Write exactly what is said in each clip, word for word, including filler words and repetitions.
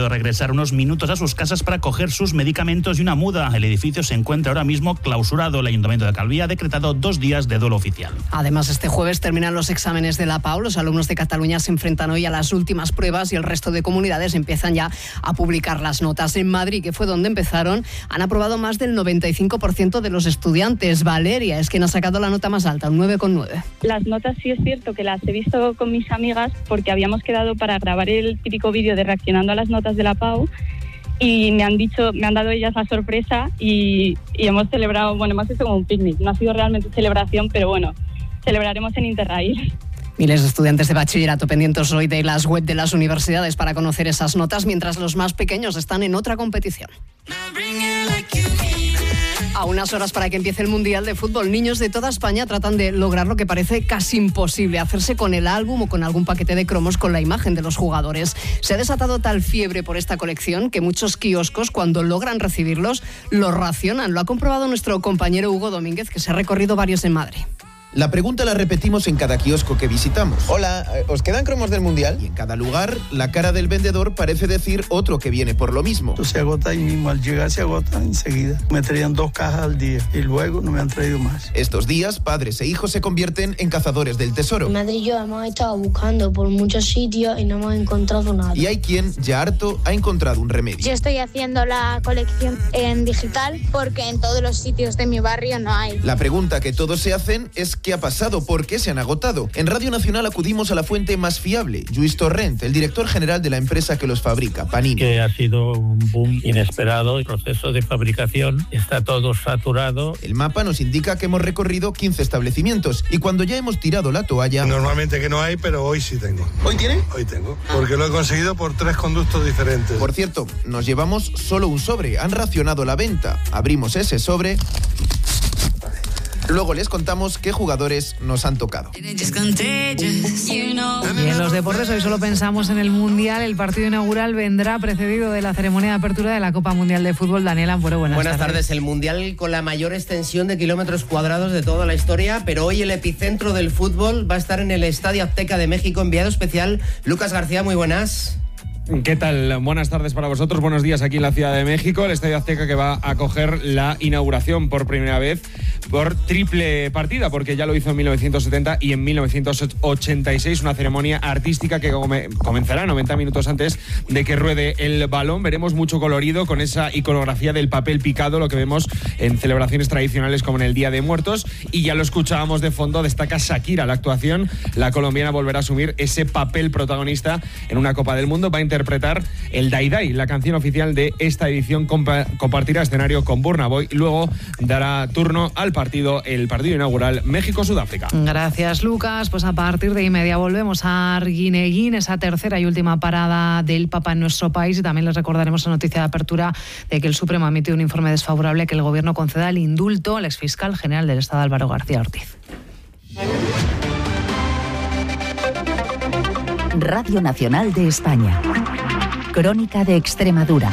podido regresar unos minutos a sus casas para coger sus medicamentos y una muda. El edificio se encuentra ahora mismo clausurado. El Ayuntamiento de Calví ha decretado dos días de duelo oficial. Además, este jueves terminan los exámenes de la P A U. Los alumnos de Cataluña se enfrentan hoy a las últimas pruebas y el resto de comunidades empiezan ya a publicar las notas. En Madrid, que fue donde empezaron, han aprobado más del noventa y cinco por ciento de los estudiantes. Valeria es quien ha sacado la nota más alta, un nueve coma nueve. Las notas sí es cierto que las he visto con mis amigas porque habíamos quedado para grabar el típico vídeo de reaccionando a las notas de la P A U y me han dicho, me han dado ellas la sorpresa y, y hemos celebrado, bueno, hemos hecho como un picnic. No ha sido realmente celebración, pero bueno, celebraremos en Interrail. Miles de estudiantes de bachillerato pendientes hoy de las web de las universidades para conocer esas notas, mientras los más pequeños están en otra competición. A unas horas para que empiece el Mundial de Fútbol, niños de toda España tratan de lograr lo que parece casi imposible, hacerse con el álbum o con algún paquete de cromos con la imagen de los jugadores. Se ha desatado tal fiebre por esta colección que muchos kioscos, cuando logran recibirlos, los racionan. Lo ha comprobado nuestro compañero Hugo Domínguez, que se ha recorrido varios en Madrid. La pregunta la repetimos en cada kiosco que visitamos. Hola, ¿os quedan cromos del Mundial? Y en cada lugar, la cara del vendedor parece decir otro que viene por lo mismo. Esto se agota ahí mismo, al llegar se agota enseguida. Me traían dos cajas al día y luego no me han traído más. Estos días, padres e hijos se convierten en cazadores del tesoro. Mi madre y yo hemos estado buscando por muchos sitios y no hemos encontrado nada. Y hay quien, ya harto, ha encontrado un remedio. Yo estoy haciendo la colección en digital porque en todos los sitios de mi barrio no hay. La pregunta que todos se hacen es ¿qué ha pasado? ¿Por qué se han agotado? En Radio Nacional acudimos a la fuente más fiable, Lluís Torrent, el director general de la empresa que los fabrica, Panini. Que ha sido un boom inesperado, el proceso de fabricación está todo saturado. El mapa nos indica que hemos recorrido quince establecimientos y cuando ya hemos tirado la toalla... Normalmente que no hay, pero hoy sí tengo. ¿Hoy tiene? Hoy tengo, porque lo he conseguido por tres conductos diferentes. Por cierto, nos llevamos solo un sobre, han racionado la venta. Abrimos ese sobre... Luego les contamos qué jugadores nos han tocado. Y en los deportes hoy solo pensamos en el Mundial. El partido inaugural vendrá precedido de la ceremonia de apertura de la Copa Mundial de Fútbol. Daniel Ampuero, buenas, buenas tardes. tardes. El Mundial con la mayor extensión de kilómetros cuadrados de toda la historia, pero hoy el epicentro del fútbol va a estar en el Estadio Azteca de México. Enviado especial, Lucas García, muy buenas. ¿Qué tal? Buenas tardes para vosotros, buenos días aquí en la Ciudad de México, el Estadio Azteca que va a acoger la inauguración por primera vez por triple partida, porque ya lo hizo en mil novecientos setenta y en mil novecientos ochenta y seis, una ceremonia artística que come, comenzará noventa minutos antes de que ruede el balón. Veremos mucho colorido con esa iconografía del papel picado, lo que vemos en celebraciones tradicionales como en el Día de Muertos, y ya lo escuchábamos de fondo, destaca Shakira la actuación, la colombiana volverá a asumir ese papel protagonista en una Copa del Mundo, va a interpretar el Dai Dai, la canción oficial de esta edición, compa- compartirá escenario con Burna Boy, luego dará turno al partido, el partido inaugural México-Sudáfrica. Gracias, Lucas. Pues a partir de y media volvemos a Arguineguín, esa tercera y última parada del Papa en nuestro país, y también les recordaremos la noticia de apertura de que el Supremo ha emitido un informe desfavorable que el Gobierno conceda el indulto al exfiscal general del Estado, Álvaro García Ortiz. Radio Nacional de España. Crónica de Extremadura.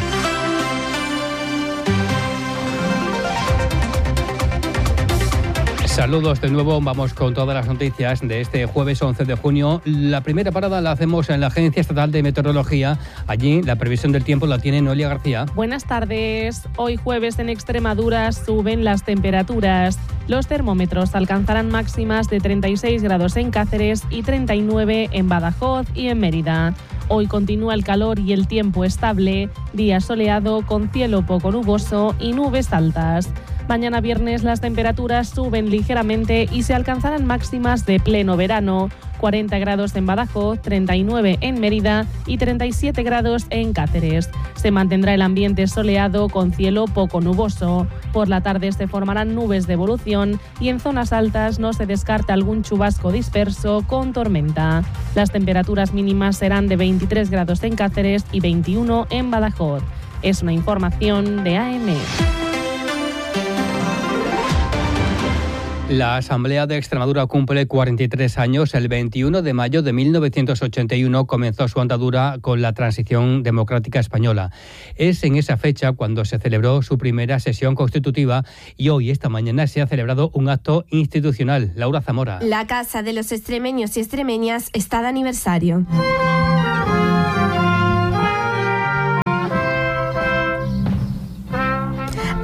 Saludos de nuevo, vamos con todas las noticias de este jueves once de junio. La primera parada la hacemos en la Agencia Estatal de Meteorología. Allí la previsión del tiempo la tiene Noelia García. Buenas tardes. Hoy jueves en Extremadura suben las temperaturas. Los termómetros alcanzarán máximas de treinta y seis grados en Cáceres y treinta y nueve en Badajoz y en Mérida. Hoy continúa el calor y el tiempo estable, día soleado con cielo poco nuboso y nubes altas. Mañana viernes las temperaturas suben ligeramente y se alcanzarán máximas de pleno verano. cuarenta grados en Badajoz, treinta y nueve en Mérida y treinta y siete grados en Cáceres. Se mantendrá el ambiente soleado con cielo poco nuboso. Por la tarde se formarán nubes de evolución y en zonas altas no se descarta algún chubasco disperso con tormenta. Las temperaturas mínimas serán de veintitrés grados en Cáceres y veintiuno en Badajoz. Es una información de A M. La Asamblea de Extremadura cumple cuarenta y tres años. El veintiuno de mayo de mil novecientos ochenta y uno comenzó su andadura con la transición democrática española. Es en esa fecha cuando se celebró su primera sesión constitutiva y hoy, esta mañana, se ha celebrado un acto institucional. Laura Zamora. La Casa de los Extremeños y Extremeñas está de aniversario.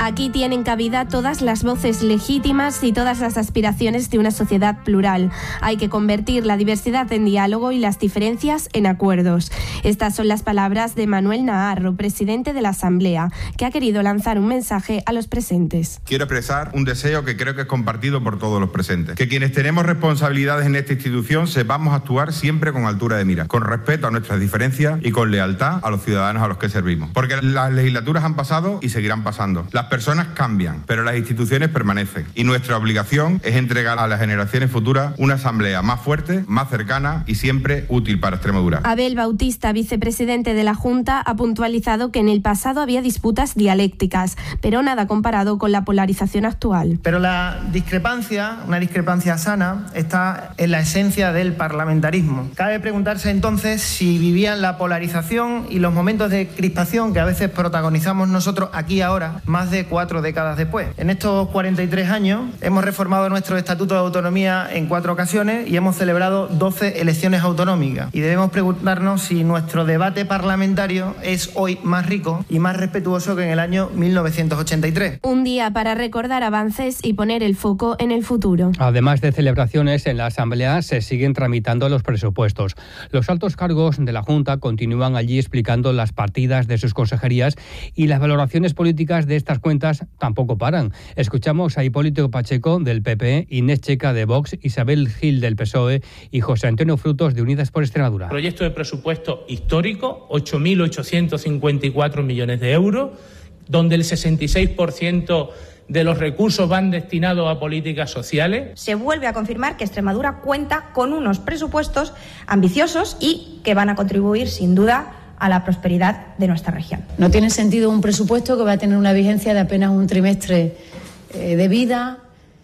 Aquí tienen cabida todas las voces legítimas y todas las aspiraciones de una sociedad plural. Hay que convertir la diversidad en diálogo y las diferencias en acuerdos. Estas son las palabras de Manuel Naharro, presidente de la Asamblea, que ha querido lanzar un mensaje a los presentes. Quiero expresar un deseo que creo que es compartido por todos los presentes. Que quienes tenemos responsabilidades en esta institución sepamos actuar siempre con altura de mira, con respeto a nuestras diferencias y con lealtad a los ciudadanos a los que servimos. Porque las legislaturas han pasado y seguirán pasando. Las personas cambian, pero las instituciones permanecen. Y nuestra obligación es entregar a las generaciones futuras una asamblea más fuerte, más cercana y siempre útil para Extremadura. Abel Bautista, vicepresidente de la Junta, ha puntualizado que en el pasado había disputas dialécticas, pero nada comparado con la polarización actual. Pero la discrepancia, una discrepancia sana, está en la esencia del parlamentarismo. Cabe preguntarse entonces si vivían la polarización y los momentos de crispación que a veces protagonizamos nosotros aquí y ahora, más de cuatro décadas después. En estos cuarenta y tres años hemos reformado nuestro Estatuto de Autonomía en cuatro ocasiones y hemos celebrado doce elecciones autonómicas. Y debemos preguntarnos si nuestro debate parlamentario es hoy más rico y más respetuoso que en el año mil novecientos ochenta y tres. Un día para recordar avances y poner el foco en el futuro. Además de celebraciones, en la Asamblea se siguen tramitando los presupuestos. Los altos cargos de la Junta continúan allí explicando las partidas de sus consejerías y las valoraciones políticas de estas cuentas tampoco paran. Escuchamos a Hipólito Pacheco del P P, Inés Checa de Vox, Isabel Gil del P S O E y José Antonio Frutos de Unidas por Extremadura. Proyecto de presupuesto histórico, ocho mil ochocientos cincuenta y cuatro millones de euros, donde el sesenta y seis por ciento de los recursos van destinados a políticas sociales. Se vuelve a confirmar que Extremadura cuenta con unos presupuestos ambiciosos y que van a contribuir, sin duda, a la prosperidad de nuestra región. No tiene sentido un presupuesto que va a tener una vigencia de apenas un trimestre eh, de vida.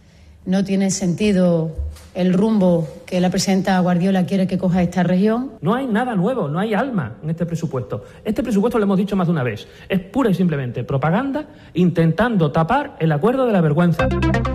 No tiene sentido el rumbo que la presidenta Guardiola quiere que coja esta región. No hay nada nuevo, no hay alma en este presupuesto. Este presupuesto, lo hemos dicho más de una vez, es pura y simplemente propaganda intentando tapar el acuerdo de la vergüenza.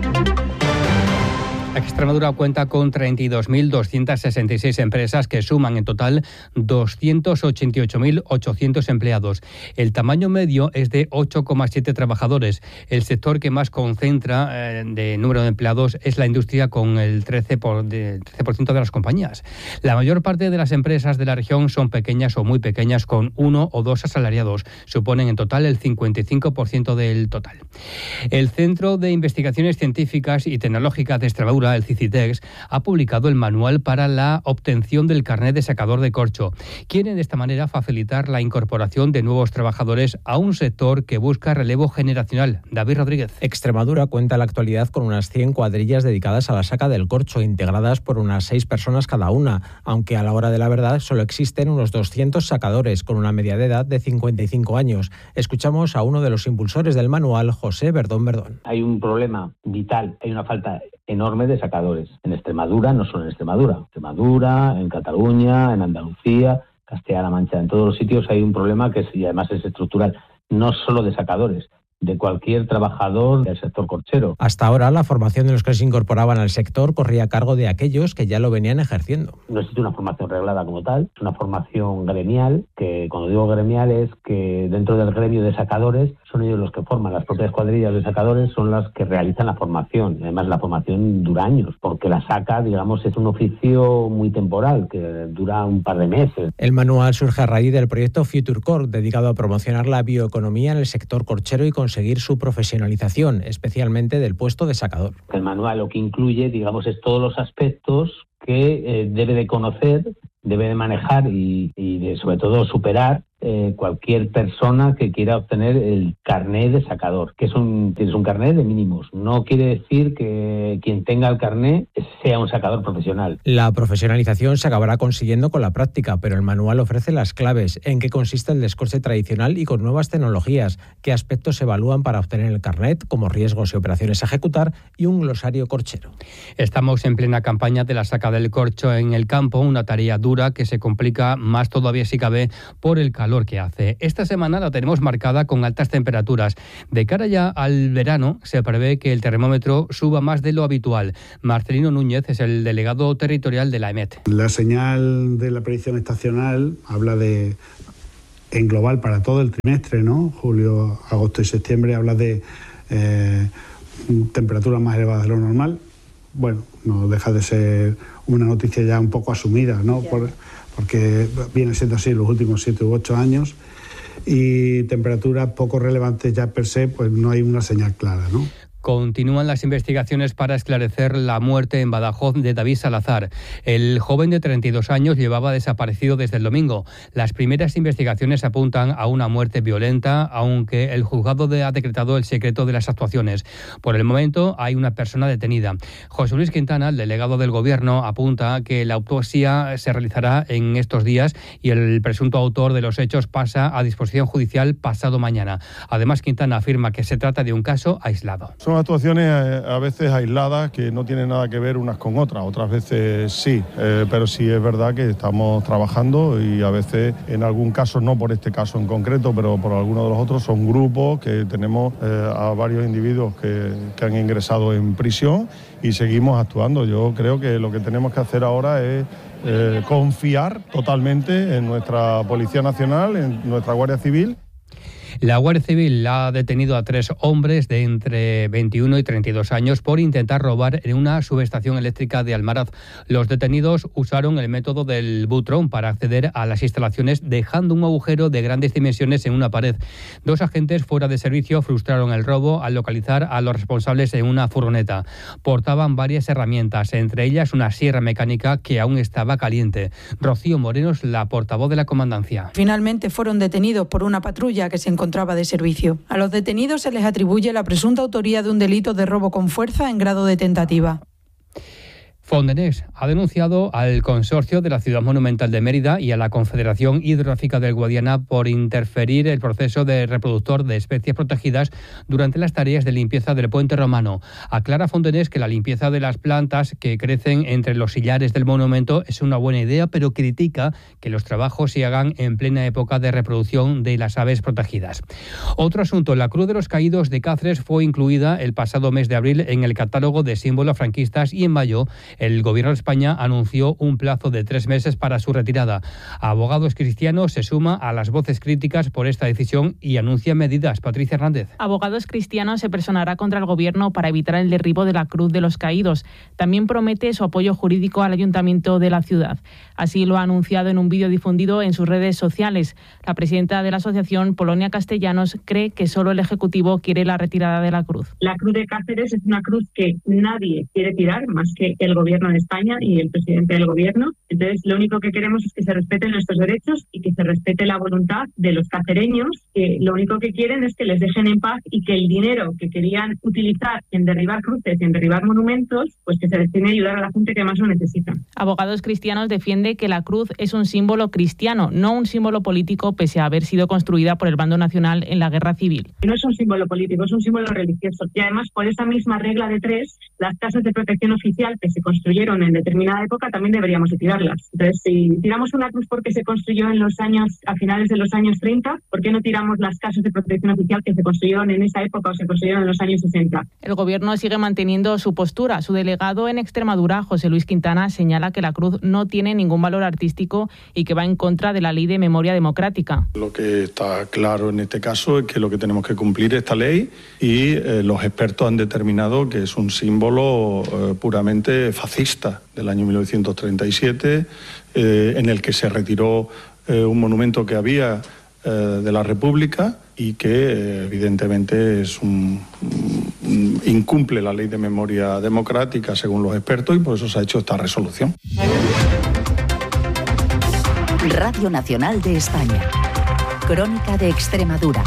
Extremadura cuenta con treinta y dos mil doscientas sesenta y seis empresas que suman en total doscientos ochenta y ocho mil ochocientos empleados. El tamaño medio es de ocho coma siete trabajadores. El sector que más concentra eh, de número de empleados es la industria, con el trece por ciento de las compañías. La mayor parte de las empresas de la región son pequeñas o muy pequeñas, con uno o dos asalariados. Suponen en total el cincuenta y cinco por ciento del total. El Centro de Investigaciones Científicas y Tecnológicas de Extremadura, el CICITEX, ha publicado el manual para la obtención del carnet de sacador de corcho. Quieren de esta manera facilitar la incorporación de nuevos trabajadores a un sector que busca relevo generacional. David Rodríguez. Extremadura cuenta en la actualidad con unas cien cuadrillas dedicadas a la saca del corcho, integradas por unas seis personas cada una, aunque a la hora de la verdad solo existen unos doscientos sacadores, con una media de edad de cincuenta y cinco años. Escuchamos a uno de los impulsores del manual, José Verdón Verdón. Hay un problema vital, hay una falta enorme de sacadores. En Extremadura, no solo en Extremadura, Extremadura, en Cataluña, en Andalucía, Castilla-La Mancha, en todos los sitios hay un problema que es, y además es estructural, no solo de sacadores, de cualquier trabajador del sector corchero. Hasta ahora, la formación de los que se incorporaban al sector corría a cargo de aquellos que ya lo venían ejerciendo. No existe una formación reglada como tal, es una formación gremial, que cuando digo gremial es que dentro del gremio de sacadores son ellos los que forman, las propias cuadrillas de sacadores son las que realizan la formación. Además, la formación dura años, porque la saca, digamos, es un oficio muy temporal, que dura un par de meses. El manual surge a raíz del proyecto FutureCore, dedicado a promocionar la bioeconomía en el sector corchero y conseguir su profesionalización, especialmente del puesto de sacador. El manual lo que incluye, digamos, es todos los aspectos que eh, debe de conocer, debe de manejar y, y de, sobre todo, superar eh, cualquier persona que quiera obtener el carnet de sacador, que es un, es un carnet de mínimos. No quiere decir que quien tenga el carnet sea un sacador profesional. La profesionalización se acabará consiguiendo con la práctica, pero el manual ofrece las claves: en qué consiste el descorche tradicional y con nuevas tecnologías, qué aspectos se evalúan para obtener el carnet, como riesgos y operaciones a ejecutar, y un glosario corchero. Estamos en plena campaña de la saca del corcho en el campo, una tarea dura que se complica más todavía, si cabe, por el calor que hace. Esta semana la tenemos marcada con altas temperaturas. De cara ya al verano, se prevé que el termómetro suba más de lo habitual. Marcelino Núñez es el delegado territorial de la EMET. La señal de la predicción estacional habla de, en global para todo el trimestre, ¿no? Julio, agosto y septiembre, habla de eh, temperaturas más elevadas de lo normal. Bueno, no deja de ser una noticia ya un poco asumida, ¿no? Por, porque viene siendo así los últimos siete u ocho años, y temperaturas poco relevantes ya per se, pues no hay una señal clara, ¿no? Continúan las investigaciones para esclarecer la muerte en Badajoz de David Salazar. El joven de treinta y dos años llevaba desaparecido desde el domingo. Las primeras investigaciones apuntan a una muerte violenta, aunque el juzgado ha decretado el secreto de las actuaciones. Por el momento hay una persona detenida. José Luis Quintana, el delegado del Gobierno, apunta que la autopsia se realizará en estos días y el presunto autor de los hechos pasa a disposición judicial pasado mañana. Además, Quintana afirma que se trata de un caso aislado. Son actuaciones a veces aisladas que no tienen nada que ver unas con otras, otras veces sí, eh, pero sí es verdad que estamos trabajando y a veces en algún caso, no por este caso en concreto, pero por algunos de los otros, son grupos que tenemos eh, a varios individuos que, que han ingresado en prisión y seguimos actuando. Yo creo que lo que tenemos que hacer ahora es eh, confiar totalmente en nuestra Policía Nacional, en nuestra Guardia Civil. La Guardia Civil ha detenido a tres hombres de entre veintiuno y treinta y dos años por intentar robar en una subestación eléctrica de Almaraz. Los detenidos usaron el método del butrón para acceder a las instalaciones, dejando un agujero de grandes dimensiones en una pared. Dos agentes fuera de servicio frustraron el robo al localizar a los responsables en una furgoneta. Portaban varias herramientas, entre ellas una sierra mecánica que aún estaba caliente. Rocío Morenos, la portavoz de la comandancia. Finalmente fueron detenidos por una patrulla que se encontraba de servicio. A los detenidos se les atribuye la presunta autoría de un delito de robo con fuerza en grado de tentativa. Fondenex ha denunciado al Consorcio de la Ciudad Monumental de Mérida y a la Confederación Hidrográfica del Guadiana por interferir el proceso de reproductor de especies protegidas durante las tareas de limpieza del puente romano. Aclara Fondenex que la limpieza de las plantas que crecen entre los sillares del monumento es una buena idea, pero critica que los trabajos se hagan en plena época de reproducción de las aves protegidas. Otro asunto, la Cruz de los Caídos de Cáceres fue incluida el pasado mes de abril en el catálogo de símbolos franquistas y en mayo el Gobierno de España anunció un plazo de tres meses para su retirada. Abogados Cristianos se suma a las voces críticas por esta decisión y anuncia medidas. Patricia Hernández. Abogados Cristianos se personará contra el Gobierno para evitar el derribo de la Cruz de los Caídos. También promete su apoyo jurídico al Ayuntamiento de la ciudad. Así lo ha anunciado en un vídeo difundido en sus redes sociales. La presidenta de la asociación, Polonia Castellanos, cree que solo el Ejecutivo quiere la retirada de la cruz. La Cruz de Cáceres es una cruz que nadie quiere tirar más que el Gobierno de España y el presidente del Gobierno. Entonces, lo único que queremos es que se respeten nuestros derechos y que se respete la voluntad de los cacereños, que lo único que quieren es que les dejen en paz y que el dinero que querían utilizar en derribar cruces y en derribar monumentos, pues que se destine a ayudar a la gente que más lo necesita. Abogados Cristianos defiende que la cruz es un símbolo cristiano, no un símbolo político, pese a haber sido construida por el bando nacional en la Guerra Civil. No es un símbolo político, es un símbolo religioso. Y además, por esa misma regla de tres, las casas de protección oficial que se construyeron en determinada época también deberíamos de tirarlas. Entonces, si tiramos una cruz porque se construyó en los años, a finales de los años treinta, ¿por qué no tiramos las casas de protección oficial que se construyeron en esa época o se construyeron en los años sesenta? El Gobierno sigue manteniendo su postura. Su delegado en Extremadura, José Luis Quintana, señala que la cruz no tiene ningún valor artístico y que va en contra de la Ley de Memoria Democrática. Lo que está claro en este caso es que lo que tenemos que cumplir es esta ley y eh, los expertos han determinado que es un símbolo eh, puramente fascista del año mil novecientos treinta y siete, eh, en el que se retiró eh, un monumento que había eh, de la República y que eh, evidentemente es un, un, incumple la Ley de Memoria Democrática según los expertos y por eso se ha hecho esta resolución. Radio Nacional de España. Crónica de Extremadura.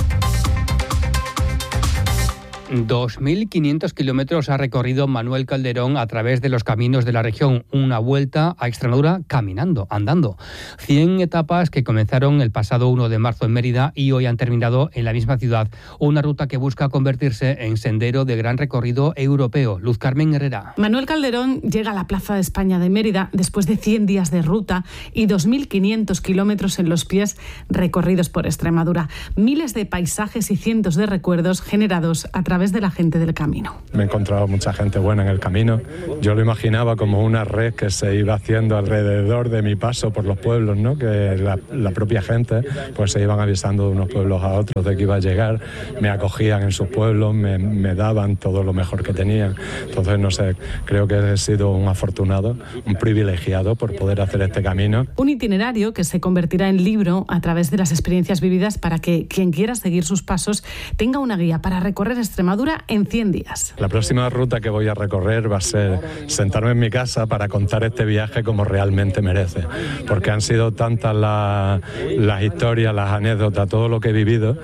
dos mil quinientos kilómetros ha recorrido Manuel Calderón a través de los caminos de la región. Una vuelta a Extremadura caminando, andando. cien etapas que comenzaron el pasado uno de marzo en Mérida y hoy han terminado en la misma ciudad. Una ruta que busca convertirse en sendero de gran recorrido europeo. Luz Carmen Herrera. Manuel Calderón llega a la Plaza de España de Mérida después de cien días de ruta y dos mil quinientos kilómetros en los pies recorridos por Extremadura. Miles de paisajes y cientos de recuerdos generados a través través de la gente del camino. Me he encontrado mucha gente buena en el camino. Yo lo imaginaba como una red que se iba haciendo alrededor de mi paso por los pueblos, ¿no? Que la, la propia gente pues se iban avisando de unos pueblos a otros de que iba a llegar, me acogían en sus pueblos, me, me daban todo lo mejor que tenían. Entonces, no sé, creo que he sido un afortunado, un privilegiado por poder hacer este camino. Un itinerario que se convertirá en libro a través de las experiencias vividas para que quien quiera seguir sus pasos tenga una guía para recorrer Extremadura en cien días. La próxima ruta que voy a recorrer va a ser sentarme en mi casa para contar este viaje como realmente merece, porque han sido tantas la, las historias, las anécdotas, todo lo que he vivido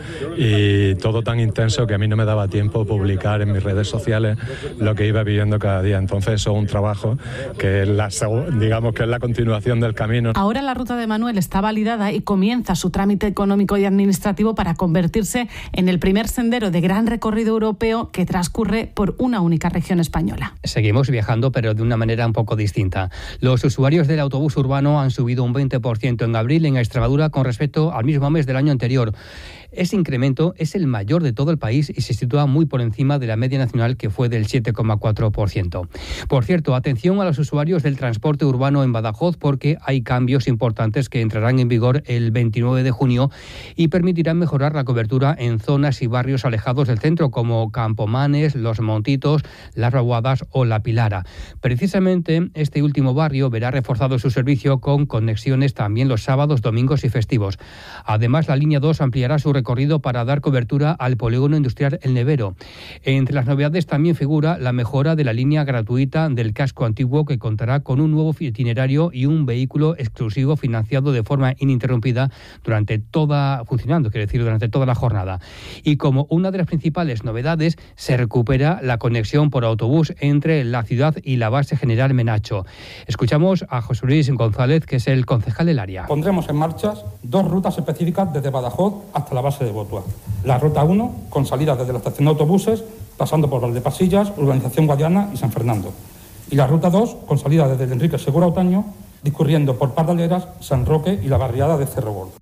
y todo tan intenso que a mí no me daba tiempo publicar en mis redes sociales lo que iba viviendo cada día. Entonces eso es un trabajo que es la, digamos que es la continuación del camino. Ahora la ruta de Manuel está validada y comienza su trámite económico y administrativo para convertirse en el primer sendero de gran recorrido europeo que transcurre por una única región española. Seguimos viajando, pero de una manera un poco distinta. Los usuarios del autobús urbano han subido un veinte por ciento en abril en Extremadura con respecto al mismo mes del año anterior. Ese incremento es el mayor de todo el país y se sitúa muy por encima de la media nacional, que fue del siete coma cuatro por ciento. Por cierto, atención a los usuarios del transporte urbano en Badajoz, porque hay cambios importantes que entrarán en vigor el veintinueve de junio y permitirán mejorar la cobertura en zonas y barrios alejados del centro, como Campomanes, Los Montitos, Las Raguadas o La Pilara. Precisamente este último barrio verá reforzado su servicio con conexiones también los sábados, domingos y festivos. Además, la línea dos ampliará su recorrido para dar cobertura al polígono industrial El Nevero. Entre las novedades también figura la mejora de la línea gratuita del casco antiguo, que contará con un nuevo itinerario y un vehículo exclusivo financiado de forma ininterrumpida durante toda, funcionando, quiero decir, durante toda la jornada. Y como una de las principales novedades, se recupera la conexión por autobús entre la ciudad y la base general Menacho. Escuchamos a José Luis González, que es el concejal del área. Pondremos en marcha dos rutas específicas desde Badajoz hasta la base de Botua. La ruta uno, con salida desde la estación de autobuses, pasando por Valdepasillas, Urbanización Guadiana y San Fernando. Y la ruta dos, con salida desde el Enrique Segura Otaño, discurriendo por Pardaleras, San Roque y la barriada de Cerro Gordo.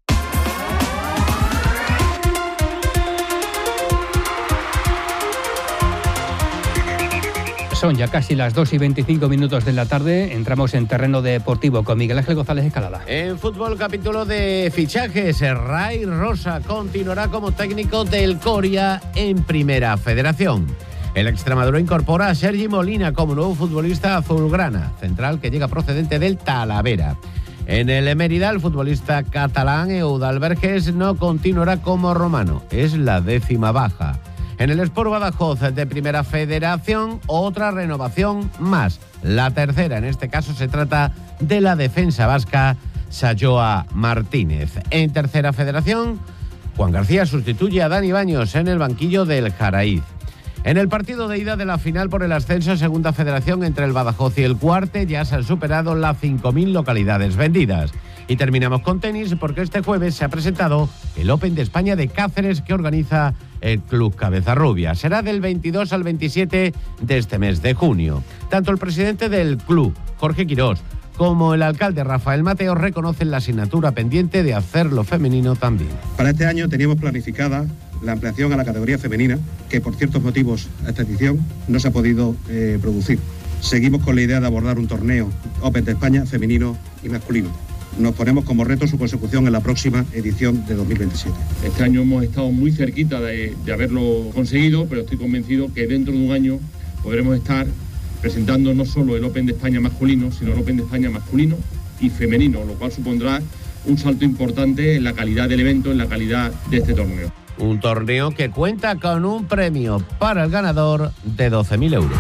Son ya casi las dos y veinticinco minutos de la tarde. Entramos en terreno deportivo con Miguel Ángel González Escalada. En fútbol, capítulo de fichajes. Ray Rosa continuará como técnico del Coria en Primera Federación. El Extremadura incorpora a Sergi Molina como nuevo futbolista azulgrana, central que llega procedente del Talavera. En el Mérida, el futbolista catalán Eudal Vergés no continuará como romano. Es la décima baja. En el Sport Badajoz de Primera Federación, otra renovación más. La tercera, en este caso se trata de la defensa vasca Sayoa Martínez. En Tercera Federación, Juan García sustituye a Dani Baños en el banquillo del Jaraíz. En el partido de ida de la final por el ascenso a Segunda Federación entre el Badajoz y el Cuarte, ya se han superado las cinco mil localidades vendidas. Y terminamos con tenis, porque este jueves se ha presentado el Open de España de Cáceres, que organiza el Club Cabezarrubia. Será del veintidós al veintisiete de este mes de junio. Tanto el presidente del club, Jorge Quirós, como el alcalde Rafael Mateo reconocen la asignatura pendiente de hacerlo femenino también. Para este año teníamos planificada la ampliación a la categoría femenina, que por ciertos motivos a esta edición no se ha podido eh, producir. Seguimos con la idea de abordar un torneo Open de España femenino y masculino. Nos ponemos como reto su consecución en la próxima edición de dos mil veintisiete. Este año hemos estado muy cerquita de, de haberlo conseguido, pero estoy convencido que dentro de un año podremos estar presentando no solo el Open de España masculino, sino el Open de España masculino y femenino, lo cual supondrá un salto importante en la calidad del evento, en la calidad de este torneo. Un torneo que cuenta con un premio para el ganador de doce mil euros.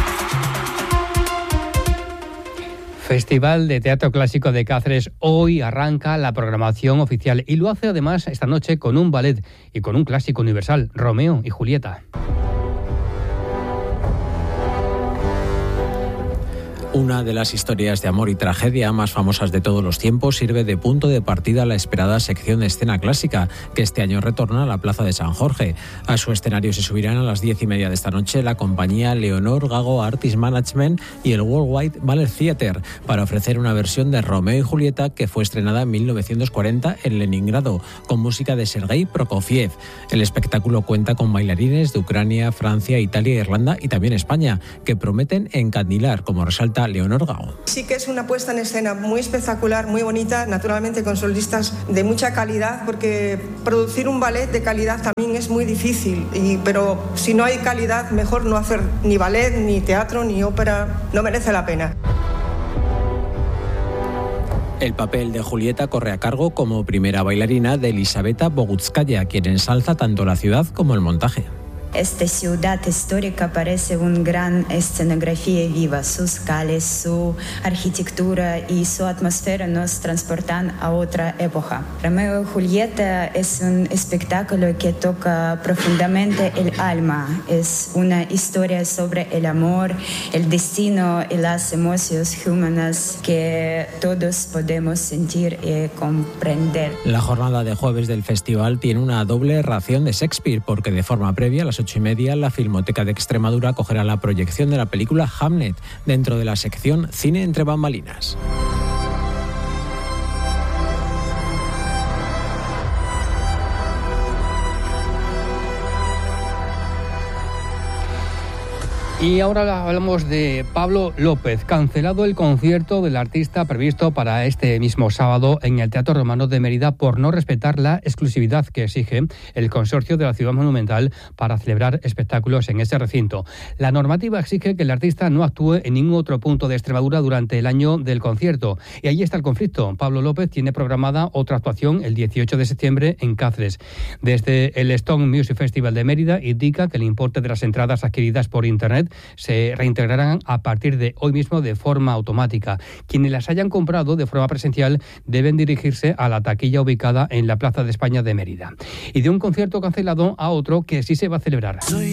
Festival de Teatro Clásico de Cáceres. Hoy arranca la programación oficial y lo hace además esta noche con un ballet y con un clásico universal, Romeo y Julieta. Una de las historias de amor y tragedia más famosas de todos los tiempos sirve de punto de partida a la esperada sección de escena clásica, que este año retorna a la Plaza de San Jorge. A su escenario se subirán a las diez y media de esta noche la compañía Leonor Gago Artist Management y el Worldwide Ballet Theatre para ofrecer una versión de Romeo y Julieta que fue estrenada en mil novecientos cuarenta en Leningrado, con música de Sergei Prokofiev. El espectáculo cuenta con bailarines de Ucrania, Francia, Italia, Irlanda y también España, que prometen encandilar, como resalta Leonor Gago. Sí que es una puesta en escena muy espectacular, muy bonita, naturalmente con solistas de mucha calidad, porque producir un ballet de calidad también es muy difícil, y, pero si no hay calidad, mejor no hacer ni ballet, ni teatro, ni ópera, no merece la pena. El papel de Julieta corre a cargo como primera bailarina de Elisaveta Bogutskaya, quien ensalza tanto la ciudad como el montaje. Esta ciudad histórica parece una gran escenografía viva. Sus calles, su arquitectura y su atmósfera nos transportan a otra época. Romeo y Julieta es un espectáculo que toca profundamente el alma. Es una historia sobre el amor, el destino y las emociones humanas que todos podemos sentir y comprender. La jornada de jueves del festival tiene una doble ración de Shakespeare, porque de forma previa a las ocho y media la Filmoteca de Extremadura acogerá la proyección de la película Hamlet dentro de la sección Cine entre bambalinas. Y ahora hablamos de Pablo López. Cancelado el concierto del artista previsto para este mismo sábado en el Teatro Romano de Mérida por no respetar la exclusividad que exige el Consorcio de la Ciudad Monumental para celebrar espectáculos en ese recinto. La normativa exige que el artista no actúe en ningún otro punto de Extremadura durante el año del concierto. Y ahí está el conflicto. Pablo López tiene programada otra actuación el dieciocho de septiembre en Cáceres. Desde el Stone Music Festival de Mérida indica que el importe de las entradas adquiridas por Internet se reintegrarán a partir de hoy mismo de forma automática. Quienes las hayan comprado de forma presencial deben dirigirse a la taquilla ubicada en la Plaza de España de Mérida. Y de un concierto cancelado a otro que sí se va a celebrar.